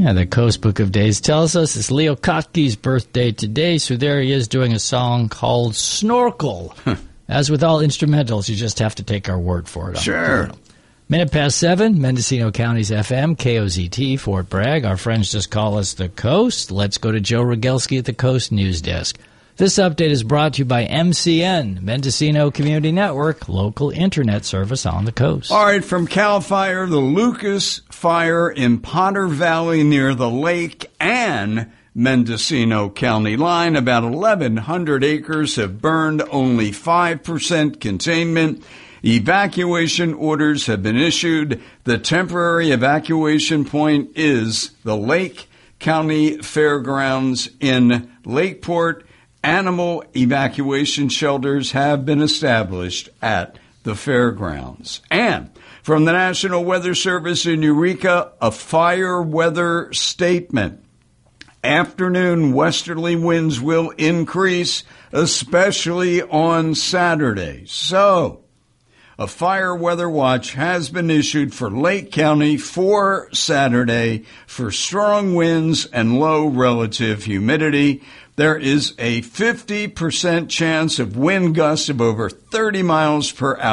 Yeah, the Coast Book of Days tells us it's Leo Kottke's birthday today, so there he is doing a song called Snorkel. As with all instrumentals, you just have to take our word for it. Sure. Minute past 7, Mendocino County's FM, KOZT, Fort Bragg. Our friends just call us the Coast. Let's go to Joe Rogelski at the Coast News Desk. This update is brought to you by MCN, Mendocino Community Network, local internet service on the coast. All right, from CAL FIRE, the Lucas Fire in Potter Valley near the lake and Mendocino County line. About 1,100 acres have burned, only 5% containment. Evacuation orders have been issued. The temporary evacuation point is the Lake County Fairgrounds in Lakeport. Animal evacuation shelters have been established at the fairgrounds. And from the National Weather Service in Eureka, a fire weather statement. Afternoon westerly winds will increase, especially on Saturday. So, a fire weather watch has been issued for Lake County for Saturday for strong winds and low relative humidity. There is a 50% chance of wind gusts of over 30 miles per hour.